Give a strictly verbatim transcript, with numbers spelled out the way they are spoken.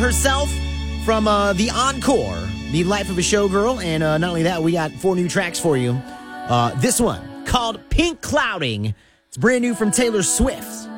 herself from uh, the Encore, The Life of a Showgirl. And uh, not only that, we got four new tracks for you. Uh, this one called Pink Clouding. It's brand new from Taylor Swift.